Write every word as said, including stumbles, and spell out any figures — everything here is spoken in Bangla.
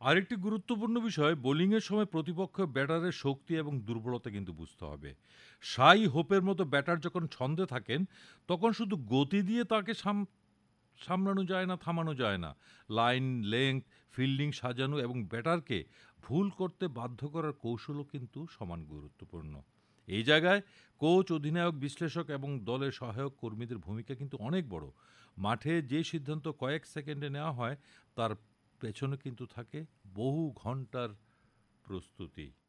আরেকটি গুরুত্বপূর্ণ বিষয় বোলিংয়ের সময় প্রতিপক্ষ ব্যাটারের শক্তি এবং দুর্বলতা কিন্তু বুঝতে হবে। সাই হোপের মতো ব্যাটার যখন ছন্দে থাকেন তখন শুধু গতি দিয়ে তাকে সাম সামলানো যায় না, থামানো যায় না। লাইন, লেংথ, ফিল্ডিং সাজানো এবং ব্যাটারকে ভুল করতে বাধ্য করার কৌশলও কিন্তু সমান গুরুত্বপূর্ণ। এই জায়গায় কোচ, অধিনায়ক, বিশ্লেষক এবং দলের সহায়ক কর্মীদের ভূমিকা কিন্তু অনেক বড়। মাঠে যে সিদ্ধান্ত কয়েক সেকেন্ডে নেওয়া হয় তার পেছনে কিন্তু থাকে বহু ঘন্টার প্রস্তুতি।